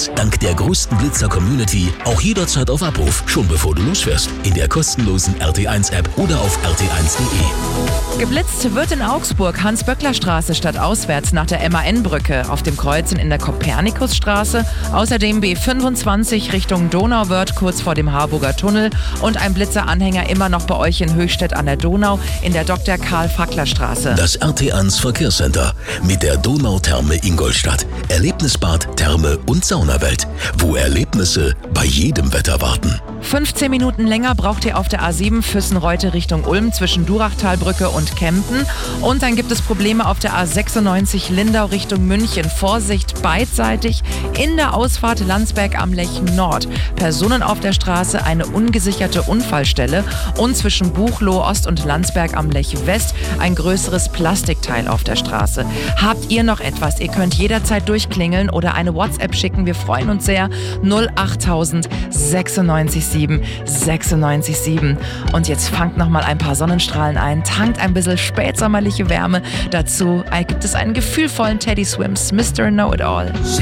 Service dank der größten Blitzer-Community auch jederzeit auf Abruf, schon bevor du losfährst. In der kostenlosen RT1-App oder auf rt1.de. Geblitzt wird in Augsburg Hans-Böckler-Straße stadtauswärts nach der MAN-Brücke, auf dem Kreuzen in der Kopernikusstraße, außerdem B25 Richtung Donauwörth kurz vor dem Harburger Tunnel und ein Blitzeranhänger immer noch bei euch in Höchstädt an der Donau in der Dr. Karl-Fackler-Straße. Das RT1 Verkehrscenter mit der Donautherme Ingolstadt. Erlebnisbad, Therme und Saunawelt, wo Erlebnisse bei jedem Wetter warten. 15 Minuten länger braucht ihr auf der A7 Füssen-Reute Richtung Ulm zwischen Durachtalbrücke und Kempten. Und dann gibt es Probleme auf der A96 Lindau Richtung München. Vorsicht beidseitig in der Ausfahrt Landsberg am Lech Nord. Personen auf der Straße, eine ungesicherte Unfallstelle und zwischen Buchloe Ost und Landsberg am Lech West ein größeres Plastikteil auf der Straße. Habt ihr noch etwas? Ihr könnt jederzeit durchklingeln oder eine WhatsApp schicken. Wir freuen uns sehr. 08000 967 967. Und jetzt fangt noch mal ein paar Sonnenstrahlen ein, tankt ein bisschen spätsommerliche Wärme. Dazu gibt es einen gefühlvollen Teddy Swims, Mr. Know-It-All.